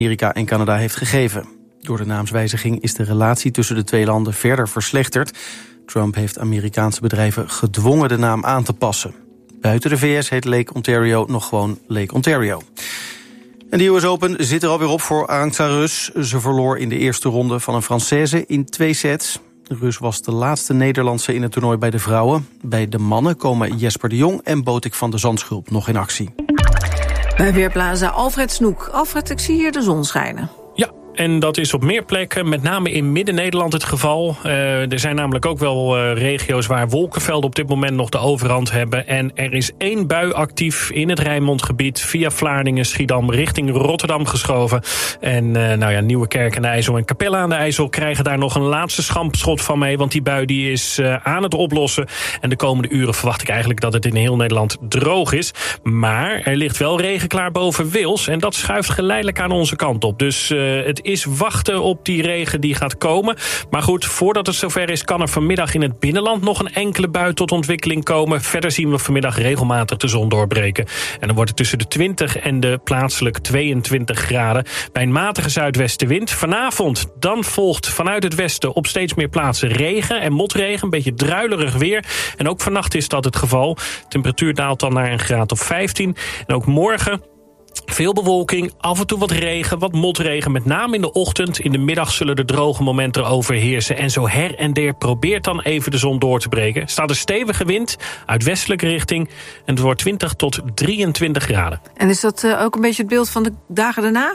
Amerika en Canada heeft gegeven. Door de naamswijziging is de relatie tussen de twee landen verder verslechterd. Trump heeft Amerikaanse bedrijven gedwongen de naam aan te passen. Buiten de VS heet Lake Ontario nog gewoon Lake Ontario. En de US Open zit er alweer op voor Arantxa Rus. Ze verloor in de eerste ronde van een Française in 2 sets. Rus was de laatste Nederlandse in het toernooi bij de vrouwen. Bij de mannen komen Jesper de Jong en Botik van de Zandschulp nog in actie. Bij Weerplaza Alfred Snoek. Alfred, ik zie hier de zon schijnen. En dat is op meer plekken, met name in Midden-Nederland het geval. Er zijn namelijk ook wel regio's waar wolkenvelden op dit moment nog de overhand hebben. En er is 1 bui actief in het Rijnmondgebied via Vlaardingen, Schiedam richting Rotterdam geschoven. En Nieuwekerk aan de IJssel en Capelle aan de IJssel krijgen daar nog een laatste schampschot van mee. Want die bui die is aan het oplossen. En de komende uren verwacht ik eigenlijk dat het in heel Nederland droog is. Maar er ligt wel regen klaar boven Wils. En dat schuift geleidelijk aan onze kant op. Dus het is wachten op die regen die gaat komen. Maar goed, voordat het zover is, kan er vanmiddag in het binnenland nog een enkele bui tot ontwikkeling komen. Verder zien we vanmiddag regelmatig de zon doorbreken. En dan wordt het tussen de 20 en de plaatselijk 22 graden. Bij een matige zuidwestenwind. Vanavond dan volgt vanuit het westen op steeds meer plaatsen regen en motregen. Een beetje druilerig weer. En ook vannacht is dat het geval. Temperatuur daalt dan naar een graad of 15. En ook morgen veel bewolking, af en toe wat regen, wat motregen, met name in de ochtend. In de middag zullen de droge momenten overheersen. En zo her en der probeert dan even de zon door te breken. Er staat een stevige wind uit westelijke richting. En het wordt 20 tot 23 graden. En is dat ook een beetje het beeld van de dagen daarna?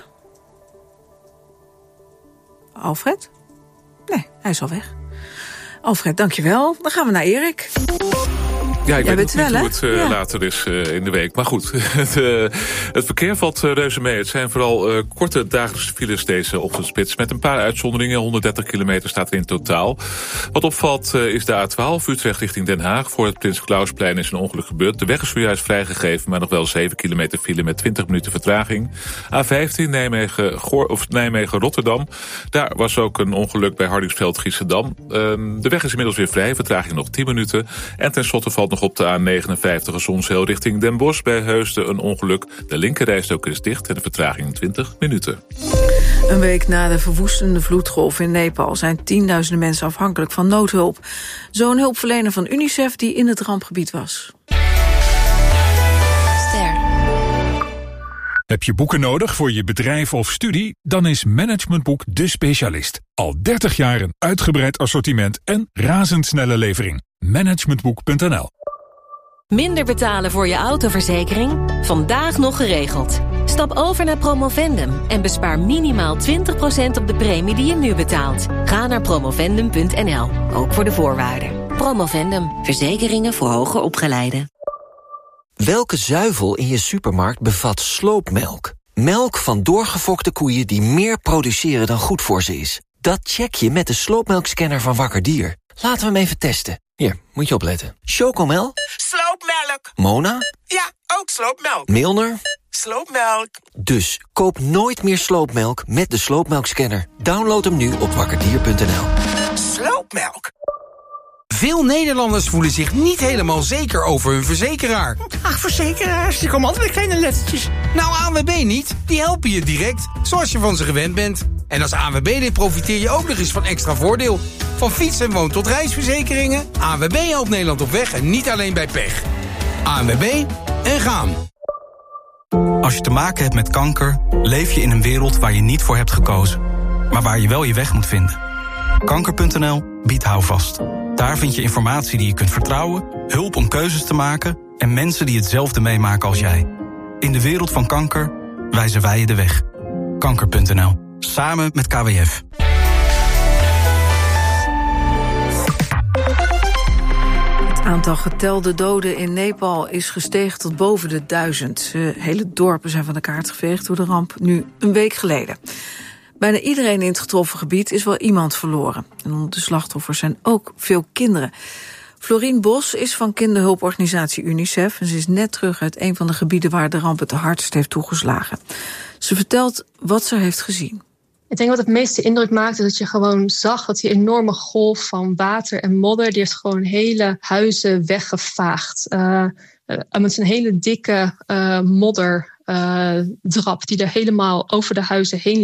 Alfred? Nee, hij is al weg. Alfred, dankjewel. Dan gaan we naar Erik. Ja, ik weet niet hoe het later is in de week. Maar goed, het verkeer valt reuze mee. Het zijn vooral korte dagelijkse files deze ochtendspits. Met een paar uitzonderingen. 130 kilometer staat er in totaal. Wat opvalt is de A12, Utrecht richting Den Haag. Voor het Prins Klausplein is een ongeluk gebeurd. De weg is zojuist vrijgegeven, maar nog wel 7 kilometer file met 20 minuten vertraging. A15 Nijmegen-Rotterdam. Daar was ook een ongeluk bij Hardingsveld-Giessendam. De weg is inmiddels weer vrij, vertraging nog 10 minuten. En tenslotte valt nog op de A59 Zonsheel richting Den Bosch. Bij Heusden een ongeluk. De linkerrijstrook is dicht en de vertraging 20 minuten. Een week na de verwoestende vloedgolf in Nepal zijn tienduizenden mensen afhankelijk van noodhulp. Zo'n hulpverlener van UNICEF die in het rampgebied was. Heb je boeken nodig voor je bedrijf of studie? Dan is Managementboek de specialist. Al 30 jaar een uitgebreid assortiment en razendsnelle levering. Managementboek.nl. Minder betalen voor je autoverzekering? Vandaag nog geregeld. Stap over naar Promovendum en bespaar minimaal 20% op de premie die je nu betaalt. Ga naar promovendum.nl, ook voor de voorwaarden. Promovendum, verzekeringen voor hoger opgeleiden. Welke zuivel in je supermarkt bevat sloopmelk? Melk van doorgefokte koeien die meer produceren dan goed voor ze is. Dat check je met de sloopmelkscanner van Wakker Dier. Laten we hem even testen. Hier, moet je opletten. Chocomel? Sloopmelk. Mona? Ja, ook sloopmelk. Milner? Sloopmelk. Dus koop nooit meer sloopmelk met de sloopmelkscanner. Download hem nu op wakkerdier.nl. Sloopmelk. Veel Nederlanders voelen zich niet helemaal zeker over hun verzekeraar. Ach, verzekeraars, die komen altijd met kleine lettertjes. Nou, ANWB niet. Die helpen je direct, zoals je van ze gewend bent. En als ANWB-lid profiteer je ook nog eens van extra voordeel. Van fiets- en woon- tot reisverzekeringen. ANWB helpt Nederland op weg en niet alleen bij pech. ANWB en gaan. Als je te maken hebt met kanker, leef je in een wereld waar je niet voor hebt gekozen. Maar waar je wel je weg moet vinden. Kanker.nl biedt houvast. Daar vind je informatie die je kunt vertrouwen, hulp om keuzes te maken en mensen die hetzelfde meemaken als jij. In de wereld van kanker wijzen wij je de weg. Kanker.nl. Samen met KWF. Het aantal getelde doden in Nepal is gestegen tot boven de 1000. Hele dorpen zijn van de kaart geveegd door de ramp nu een week geleden. Bijna iedereen in het getroffen gebied is wel iemand verloren. En onder de slachtoffers zijn ook veel kinderen. Florien Bos is van kinderhulporganisatie UNICEF en ze is net terug uit een van de gebieden waar de ramp het hardst heeft toegeslagen. Ze vertelt wat ze heeft gezien. Ik denk wat het meeste indruk maakte, dat je gewoon zag dat die enorme golf van water en modder, die heeft gewoon hele huizen weggevaagd. Met een hele dikke modderdrap die er helemaal over de huizen heen